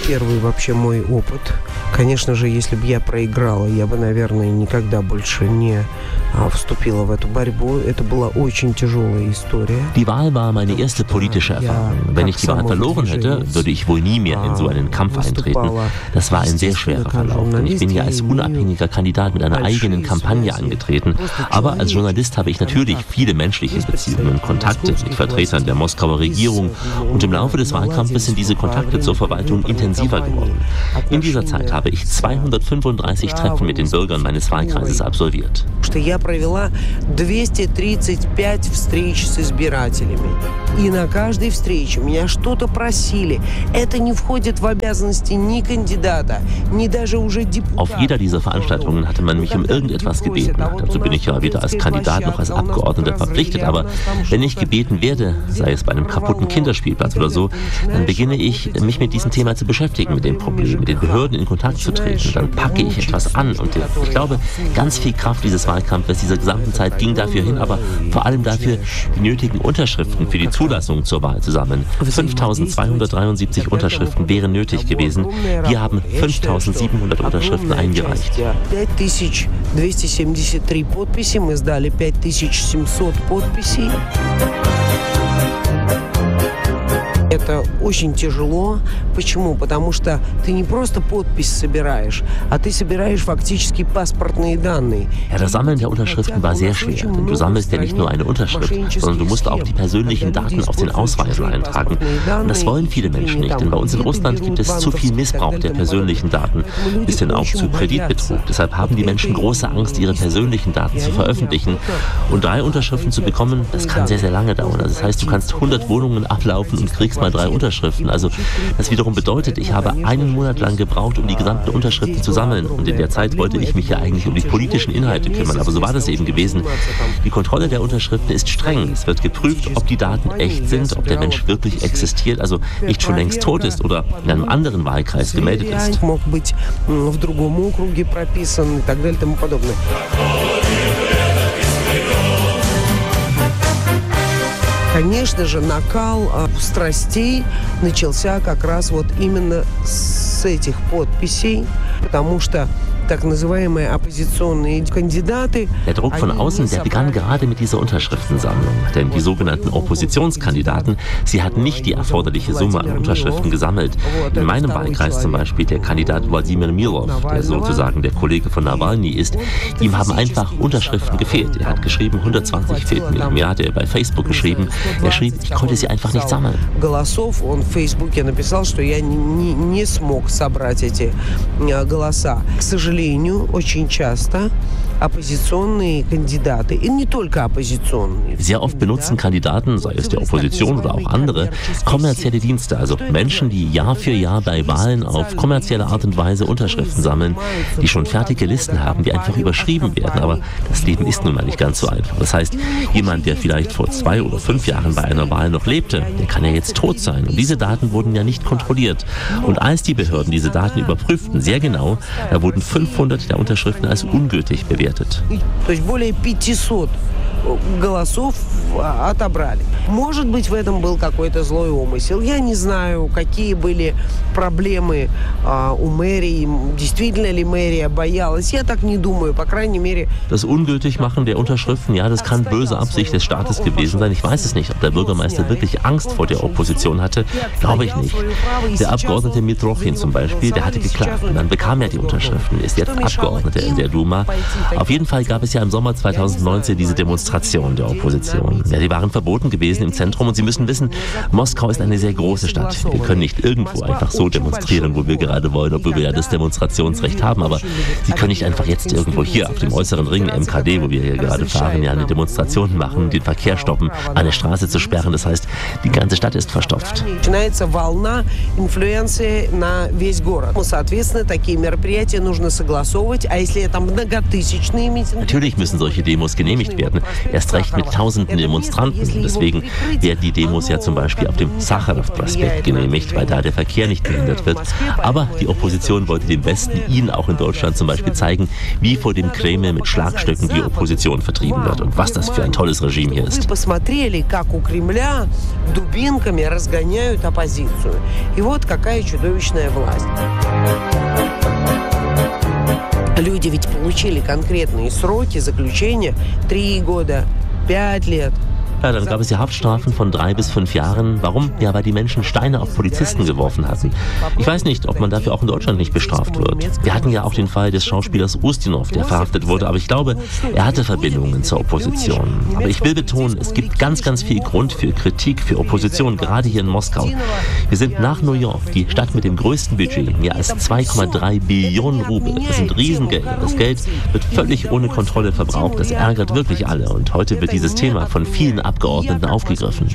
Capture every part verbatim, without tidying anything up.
первый вообще мой опыт. Конечно же, если бы я проиграла, я бы, наверное, никогда больше не а, вступила в эту борьбу. Это была очень тяжелая история. Die Wahl war meine erste politische Erfahrung. Wenn ich die Wahl verloren hätte, würde ich wohl nie mehr in so einen Kampf eintreten. Das war ein sehr schwerer Verlauf, denn ich bin ja als unabhängiger Kandidat mit einer eigenen Kampagne angetreten. Aber als Journalist habe ich natürlich viele menschliche Beziehungen, Kontakte mit Vertretern der Moskauer Regierung. Und im Laufe des Wahlkampfes sind diese Kontakte zur Verwaltung intensiver geworden. In dieser Zeit habe ich zweihundertfünfunddreißig Treffen mit den Bürgern meines Wahlkreises absolviert. Я провела двести тридцать пять встреч с избирателями. И на каждой встрече меня что-то просили. Это не входит в обязанности ни кандидата, ни даже уже депутата. Auf jeder dieser Veranstaltungen hatte man mich um irgendetwas gebeten. Dazu bin ich ja weder als Kandidat noch als Abgeordneter verpflichtet. Aber wenn ich gebeten werde, sei es bei einem kaputten Kinderspielplatz oder so, dann beginne ich, mich mit diesem Thema zu beschäftigen, mit dem Problem, mit den Behörden in Kontakt zu treten. Dann packe ich etwas an. Und ich glaube, ganz viel Kraft dieses Wahlkampfes dieser gesamten Zeit ging dafür hin, aber vor allem dafür, die nötigen Unterschriften für die Zulassung zur Wahl zu sammeln. fünftausendzweihundertdreiundsiebzig Unterschriften wären nötig gewesen. Wir haben fünftausendsiebenhundert Unterschriften eingereicht. пятьтысячдвестисемьдесят три подписи, мы сдали пять тысяч семьсот подписей. Это очень тяжело. Почему? Потому что ты не просто подпись собираешь, а ты собираешь фактически паспортные данные. Ja, das Sammeln der Unterschriften war sehr schwer. Denn du sammelst ja nicht nur eine Unterschrift, sondern du musst auch die persönlichen Daten auf den Ausweisen eintragen. Und das wollen viele Menschen nicht, denn bei uns in Russland gibt es zu viel Missbrauch der persönlichen Daten, bis hin auch zu Kreditbetrug. Deshalb haben die Menschen große Angst, ihre persönlichen Daten zu veröffentlichen. Und drei Unterschriften zu bekommen, das kann sehr, sehr lange dauern. Also das heißt, du kannst hundert Wohnungen ablaufen und kriegst mal drei Unterschriften. Also das wiederum bedeutet, ich habe einen Monat lang gebraucht, um die gesamten Unterschriften zu sammeln. Und in der Zeit wollte ich mich ja eigentlich um die politischen Inhalte kümmern. Aber so war das eben gewesen. Die Kontrolle der Unterschriften ist streng. Es wird geprüft, ob die Daten echt sind, ob der Mensch wirklich existiert, also nicht schon längst tot ist oder in einem anderen Wahlkreis gemeldet ist. Конечно же, накал страстей начался как раз вот именно с этих подписей, потому что так называемые оппозиционные кандидаты. Der Druck von außen, der begann gerade mit dieser Unterschriftensammlung. Denn die sogenannten Oppositionskandidaten, sie hatten nicht die erforderliche Summe an Unterschriften gesammelt. In meinem Wahlkreis zum Beispiel der Kandidat Wladimir Milov, der sozusagen der Kollege von Nawalny ist, ihm haben einfach Unterschriften gefehlt. Er hat geschrieben, hundertzwanzig fehlten ihm. Mir hat er bei Facebook geschrieben, er schrieb, ich konnte sie einfach nicht sammeln. Голосов, он в Фейсбуке написал, что я не, не смог собрать эти голоса. К сожалению, очень часто oppositionelle Kandidaten, und nicht nur oppositionelle. Sehr oft benutzen Kandidaten, sei es der Opposition oder auch andere, kommerzielle Dienste, also Menschen, die Jahr für Jahr bei Wahlen auf kommerzielle Art und Weise Unterschriften sammeln, die schon fertige Listen haben, die einfach überschrieben werden. Aber das Leben ist nun mal nicht ganz so einfach. Das heißt, jemand, der vielleicht vor zwei oder fünf Jahren bei einer Wahl noch lebte, der kann ja jetzt tot sein. Und diese Daten wurden ja nicht kontrolliert. Und als die Behörden diese Daten überprüften, sehr genau, da wurden fünfhundert der Unterschriften als ungültig bewertet. То есть более пятьсот голосов отобрали. Может быть, в этом был какой-то злой умысел. Я не знаю, какие были проблемы а, у мэрии. Действительно ли мэрия боялась? Я так не думаю. По крайней мере... Das Ungültigmachen der Unterschriften, ja, das kann böse Absicht des Staates gewesen sein. Ich weiß es nicht, ob der Bürgermeister wirklich Angst vor der Opposition hatte. Glaube ich nicht. Der Abgeordnete Mitrochin zum Beispiel, der hatte geklagt. Und dann bekam er die Unterschriften, ist jetzt Abgeordneter in der Duma. Auf jeden Fall gab es ja im Sommer zweitausendneunzehn diese Demonstration der Opposition. Ja, die waren verboten gewesen im Zentrum und Sie müssen wissen, Moskau ist eine sehr große Stadt. Wir können nicht irgendwo einfach so demonstrieren, wo wir gerade wollen, obwohl wir ja das Demonstrationsrecht haben, aber Sie können nicht einfach jetzt irgendwo hier auf dem äußeren Ring M K D, wo wir hier gerade fahren, ja eine Demonstration machen, den Verkehr stoppen, eine Straße zu sperren. Das heißt, die ganze Stadt ist verstopft. Natürlich müssen solche Demos genehmigt werden. Erst recht mit tausenden Demonstranten. Deswegen werden die Demos ja zum Beispiel auf dem Sacharow-Prospekt genehmigt, weil da der Verkehr nicht behindert wird. Aber die Opposition wollte dem Westen, Ihnen auch in Deutschland zum Beispiel zeigen, wie vor dem Kreml mit Schlagstöcken die Opposition vertrieben wird und was das für ein tolles Regime hier ist. Люди ведь получили конкретные сроки заключения три года, пять лет. Ja, dann gab es ja Haftstrafen von drei bis fünf Jahren. Warum? Ja, weil die Menschen Steine auf Polizisten geworfen hatten. Ich weiß nicht, ob man dafür auch in Deutschland nicht bestraft wird. Wir hatten ja auch den Fall des Schauspielers Ustinov, der verhaftet wurde, aber ich glaube, er hatte Verbindungen zur Opposition. Aber ich will betonen, es gibt ganz, ganz viel Grund für Kritik, für Opposition, gerade hier in Moskau. Wir sind nach New York die Stadt mit dem größten Budget, mehr als zwei Komma drei Billionen Rubel. Das sind Riesengelder. Das Geld wird völlig ohne Kontrolle verbraucht. Das ärgert wirklich alle. Und heute wird dieses Thema von vielen Abgeordneten aufgegriffen.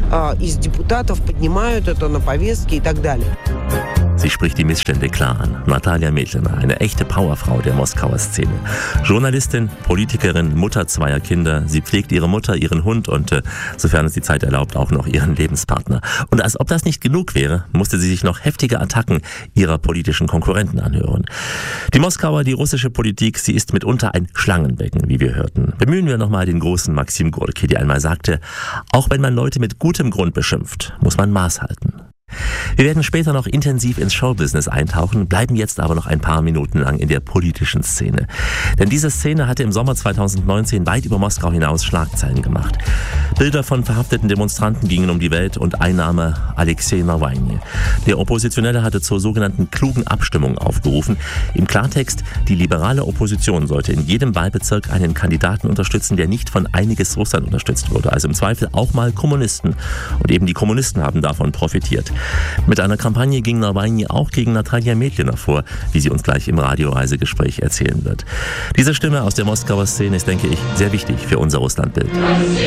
Sie spricht die Missstände klar an. Natalia Metlina, eine echte Powerfrau der Moskauer Szene. Journalistin, Politikerin, Mutter zweier Kinder. Sie pflegt ihre Mutter, ihren Hund und, äh, sofern es die Zeit erlaubt, auch noch ihren Lebenspartner. Und als ob das nicht genug wäre, musste sie sich noch heftige Attacken ihrer politischen Konkurrenten anhören. Die Moskauer, die russische Politik, sie ist mitunter ein Schlangenbecken, wie wir hörten. Bemühen wir nochmal den großen Maxim Gorki, der einmal sagte, auch wenn man Leute mit gutem Grund beschimpft, muss man Maß halten. Wir werden später noch intensiv ins Showbusiness eintauchen, bleiben jetzt aber noch ein paar Minuten lang in der politischen Szene. Denn diese Szene hatte im Sommer zweitausendneunzehn weit über Moskau hinaus Schlagzeilen gemacht. Bilder von verhafteten Demonstranten gingen um die Welt und ein Name Alexei Nawalny. Der Oppositionelle hatte zur sogenannten klugen Abstimmung aufgerufen. Im Klartext, die liberale Opposition sollte in jedem Wahlbezirk einen Kandidaten unterstützen, der nicht von einiges Russland unterstützt wurde. Also im Zweifel auch mal Kommunisten. Und eben die Kommunisten haben davon profitiert. Mit einer Kampagne ging Nawalny auch gegen Natalia Metlina vor, wie sie uns gleich im Radioreisegespräch erzählen wird. Diese Stimme aus der Moskauer Szene ist, denke ich, sehr wichtig für unser Russlandbild.